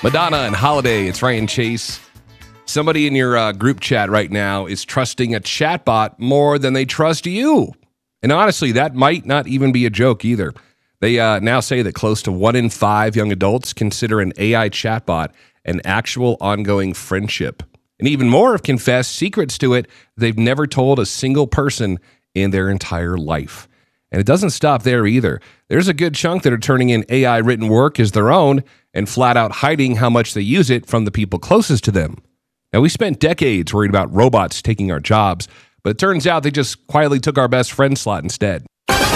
Madonna and Holiday, it's Ryan Chase. Somebody in your group chat right now is trusting a chatbot more than they trust you. And honestly, that might not even be a joke either. They now say that close to 1 in 5 young adults consider an AI chatbot an actual ongoing friendship. And even more have confessed secrets to it they've never told a single person in their entire life. And it doesn't stop there either. There's a good chunk that are turning in AI written work as their own and flat out hiding how much they use it from the people closest to them. Now, we spent decades worried about robots taking our jobs, but it turns out they just quietly took our best friend slot instead.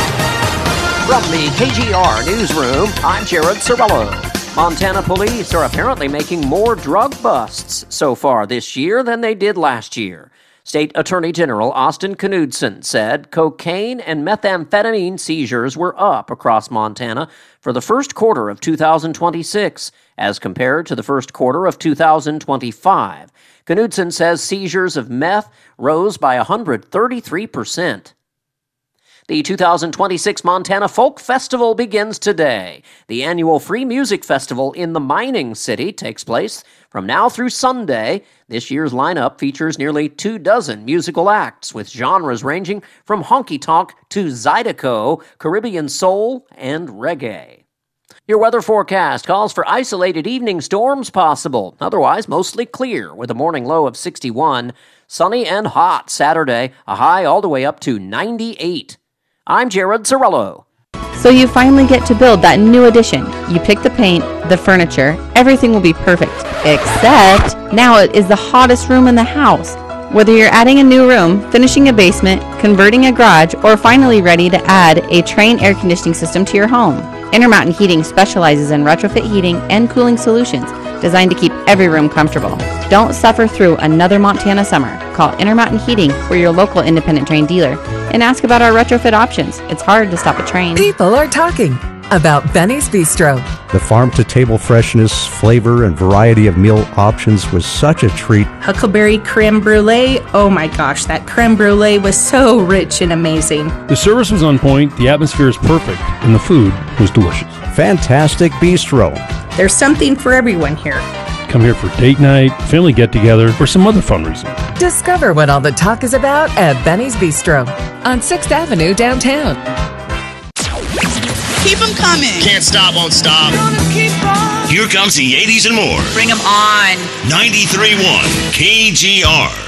From the KGR Newsroom, I'm Jared Sorello. Montana police are apparently making more drug busts so far this year than they did last year. State Attorney General Austin Knudsen said cocaine and methamphetamine seizures were up across Montana for the first quarter of 2026 as compared to the first quarter of 2025. Knudsen says seizures of meth rose by 133%. The 2026 Montana Folk Festival begins today. The annual free music festival in the mining city takes place from now through Sunday. This year's lineup features nearly 24 musical acts with genres ranging from honky-tonk to Zydeco, Caribbean soul, and reggae. Your weather forecast calls for isolated evening storms possible. Otherwise, mostly clear with a morning low of 61. Sunny and hot Saturday, a high all the way up to 98. I'm Jared Sorello. So you finally get to build that new addition. You pick the paint, the furniture, everything will be perfect. Except now it is the hottest room in the house. Whether you're adding a new room, finishing a basement, converting a garage, or finally ready to add a Trane air conditioning system to your home, Intermountain Heating specializes in retrofit heating and cooling solutions designed to keep every room comfortable. Don't suffer through another Montana summer. Call Intermountain Heating, we're your local independent Trane dealer, and ask about our retrofit options. It's hard to stop a Trane. People are talking about Benny's Bistro. The farm-to-table freshness, flavor, and variety of meal options was such a treat. Huckleberry creme brulee. Oh my gosh, that creme brulee was so rich and amazing. The service was on point, the atmosphere is perfect, and the food was delicious. Fantastic Bistro. There's something for everyone here. Come here for date night, family get-together, or some other fun reason. Discover what all the talk is about at Benny's Bistro on 6th Avenue downtown. Keep them coming. Can't stop, won't stop. Gonna keep on. Here comes the 80s and more. Bring them on. 93.1 KGR.